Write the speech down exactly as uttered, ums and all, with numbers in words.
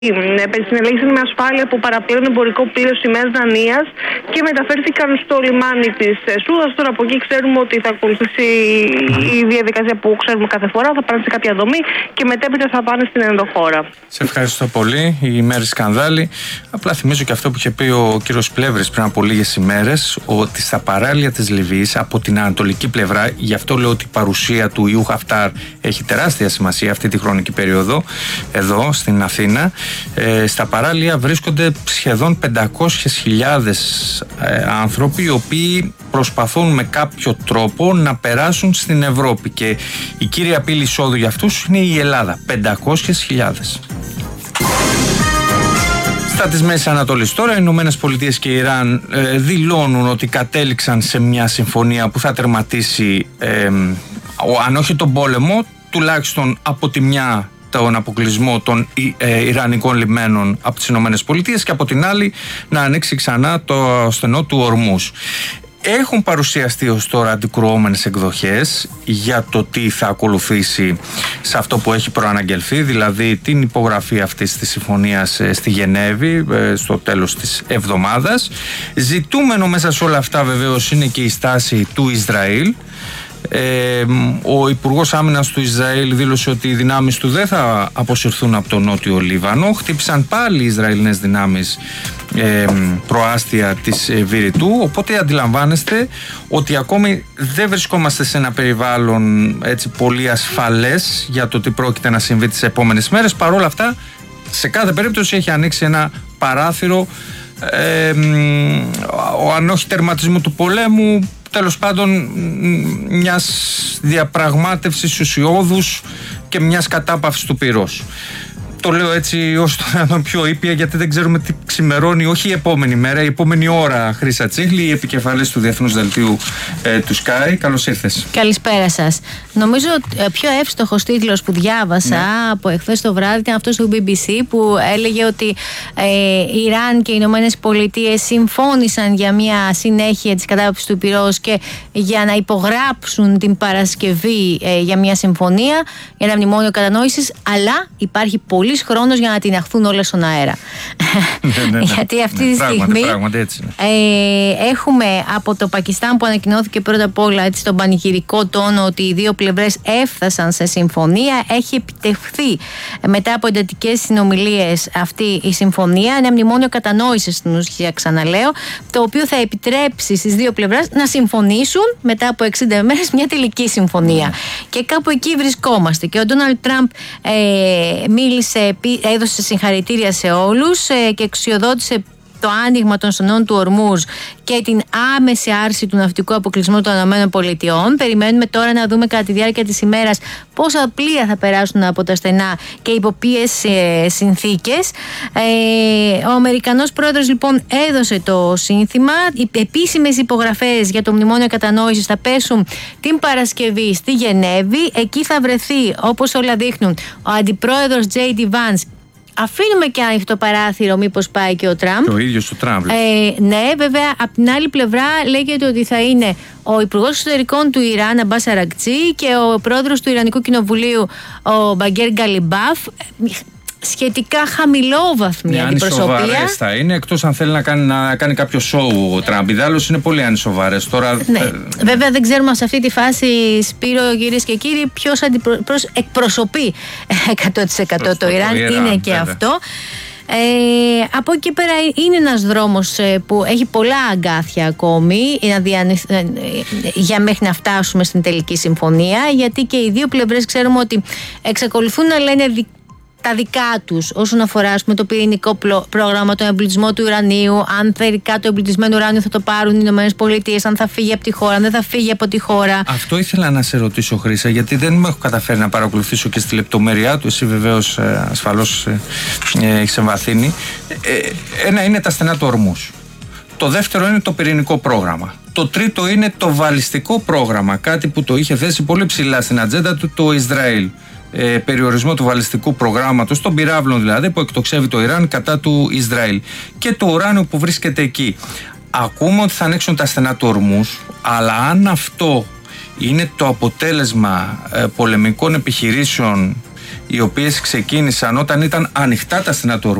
συνελέγησαν με ασφάλεια από παραπλέον εμπορικό πλοίο σημαίας Δανίας και μεταφέρθηκαν στο λιμάνι της Σούδας. Τώρα από εκεί ξέρουμε ότι θα ακολουθήσει η διαδικασία που ξέρουμε κάθε φορά, θα πάνε σε κάποια δομή και μετέπειτα θα πάνε στην ενδοχώρα. Σε ευχαριστώ πολύ. Η ημέρη σκανδάλη. Απλά θυμίζω και αυτό που είχε πει ο κύριος Πλεύρης πριν από λίγες ημέρες, ότι στα παράλια της Λιβύης, από την ανατολική πλευρά, γι' αυτό λέω ότι η παρουσία του Ιού Χαφτάρ έχει τεράστια σημασία αυτή τη χρονική περίοδο, εδώ στην Αθήνα. Ε, στα παράλια βρίσκονται σχεδόν πεντακόσιες χιλιάδες ε, άνθρωποι οι οποίοι προσπαθούν με κάποιο τρόπο να περάσουν στην Ευρώπη και η κύρια πύλη εισόδου για αυτούς είναι η Ελλάδα. πεντακόσιες χιλιάδες. Στα της Μέσης Ανατολής τώρα, οι Ηνωμένες Πολιτείες και η Ιράν ε, δηλώνουν ότι κατέληξαν σε μια συμφωνία που θα τερματίσει ε, αν όχι τον πόλεμο, τουλάχιστον από τη μια τον αποκλεισμό των ε, Ιρανικών λιμένων από τις Ηνωμένες Πολιτείες και από την άλλη να ανοίξει ξανά το στενό του Ορμούς. Έχουν παρουσιαστεί ως τώρα αντικρουόμενες εκδοχές για το τι θα ακολουθήσει σε αυτό που έχει προαναγγελθεί, δηλαδή την υπογραφή αυτής της συμφωνίας στη Γενέβη στο τέλος της εβδομάδας. Ζητούμενο μέσα σε όλα αυτά βεβαίως είναι και η στάση του Ισραήλ. Ε, ο Υπουργός Άμυνας του Ισραήλ δήλωσε ότι οι δυνάμεις του δεν θα αποσυρθούν από το νότιο Λίβανο. Χτύπησαν πάλι οι Ισραηλινές δυνάμεις ε, προάστια της ε, Βηρητού, οπότε αντιλαμβάνεστε ότι ακόμη δεν βρισκόμαστε σε ένα περιβάλλον έτσι πολύ ασφαλές για το τι πρόκειται να συμβεί τις επόμενες μέρες. Παρ' όλα αυτά, σε κάθε περίπτωση έχει ανοίξει ένα παράθυρο ε, ο αν όχι τερματισμού του πολέμου, τέλος πάντων μιας διαπραγμάτευσης ουσιώδους και μιας κατάπαυσης του πυρός. Το λέω έτσι όσο το δυνατόν πιο ήπια, γιατί δεν ξέρουμε τι ξημερώνει, όχι η επόμενη μέρα, η επόμενη ώρα. Χρύσα Τσίχλη, η επικεφαλής του Διεθνούς Δελτίου ε, του Sky. Καλώς ήρθες. Καλησπέρα σας. Νομίζω ε, πιο εύστοχος τίτλος που διάβασα ναι. από εχθές το βράδυ ήταν αυτός του μπι μπι σι που έλεγε ότι ε, η Ιράν και οι Ηνωμένες Πολιτείες συμφώνησαν για μια συνέχεια της κατάπαυσης του πυρός και για να υπογράψουν την Παρασκευή ε, για μια συμφωνία, για ένα μνημόνιο κατανόησης, αλλά υπάρχει πολύ χρόνος για να τιναχθούν όλα στον αέρα. Ναι, ναι, ναι. Γιατί αυτή ναι, τη πράγματι, στιγμή πράγματι, έτσι ε, έχουμε από το Πακιστάν που ανακοινώθηκε πρώτα απ' όλα έτσι, στον πανηγυρικό τόνο ότι οι δύο πλευρές έφτασαν σε συμφωνία. Έχει επιτευχθεί μετά από εντατικές συνομιλίες αυτή η συμφωνία, ένα μνημόνιο κατανόησης στην ουσία, ξαναλέω, το οποίο θα επιτρέψει στις δύο πλευρές να συμφωνήσουν μετά από εξήντα μέρες μια τελική συμφωνία. Mm. Και κάπου εκεί βρισκόμαστε. Και ο Ντόναλντ Τραμπ ε, μίλησε, έδωσε συγχαρητήρια σε όλους και εξιοδότησε το άνοιγμα των στενών του Ορμούζ και την άμεση άρση του ναυτικού αποκλεισμού των ΗΠΑ. Περιμένουμε τώρα να δούμε κατά τη διάρκεια της ημέρας πόσα πλοία θα περάσουν από τα στενά και υπό ποιες ε, συνθήκες. Ε, ο Αμερικανός πρόεδρος λοιπόν έδωσε το σύνθημα. Οι επίσημες υπογραφές για το μνημόνιο κατανόησης θα πέσουν την Παρασκευή στη Γενέβη. Εκεί θα βρεθεί, όπως όλα δείχνουν, ο αντιπρόεδρος Τζέι Ντι Βάνς. Αφήνουμε και ανοιχτό παράθυρο, μήπως πάει και ο Τραμπ. Και ο ίδιος ο Τραμπ. Ε, ναι, βέβαια, από την άλλη πλευρά λέγεται ότι θα είναι ο Υπουργός Εξωτερικών του Ιράν, Αμπάς Αρακτσί, και ο πρόεδρος του Ιρανικού Κοινοβουλίου, ο Μπαγκέρ Γκαλιμπάφ. Σχετικά χαμηλόβαθμη ναι, αντιπροσωπεία. Ανισοβαρές θα είναι, εκτός αν θέλει να κάνει, να κάνει κάποιο σοου ο Τραμπ. Ιδάλλως είναι πολύ ανισοβαρές. Τώρα, ναι. ε, Βέβαια δεν ξέρουμε σε αυτή τη φάση, Σπύρο, κυρίες και κύριοι, ποιος αντιπρο... εκπροσωπεί εκατό τοις εκατό το Ιράν. Είναι Ιράν, και βέβαια. Αυτό. Ε, από εκεί πέρα είναι ένας δρόμος που έχει πολλά αγκάθια ακόμη να διανε... για μέχρι να φτάσουμε στην τελική συμφωνία, γιατί και οι δύο πλευρές ξέρουμε ότι εξακολουθούν να λένε τα δικά τους όσον αφορά πούμε, το πυρηνικό πρόγραμμα, τον εμπλουτισμό του ουρανίου, αν τελικά το εμπλουτισμένο ουράνιο θα το πάρουν οι Ηνωμένες Πολιτείες, αν θα φύγει από τη χώρα, αν δεν θα φύγει από τη χώρα. Αυτό ήθελα να σε ρωτήσω, Χρύσα, γιατί δεν με έχω καταφέρει να παρακολουθήσω και στη λεπτομέρειά του. Εσύ βεβαίως ε, ασφαλώς ε, ε, έχεις εμβαθύνει. Ε, ένα είναι τα στενά του Ορμούς. Το δεύτερο είναι το πυρηνικό πρόγραμμα. Το τρίτο είναι το βαλιστικό πρόγραμμα, κάτι που το είχε θέσει πολύ ψηλά στην ατζέντα του το Ισραήλ. Ε, περιορισμό του βαλιστικού προγράμματος, των πυράβλων δηλαδή, που εκτοξεύει το Ιράν κατά του Ισραήλ, και το ουράνιο που βρίσκεται εκεί. Ακούμε ότι θα ανοίξουν τα στενά του Ορμούς, αλλά αν αυτό είναι το αποτέλεσμα ε, πολεμικών επιχειρήσεων οι οποίες ξεκίνησαν όταν ήταν ανοιχτά τα στενά του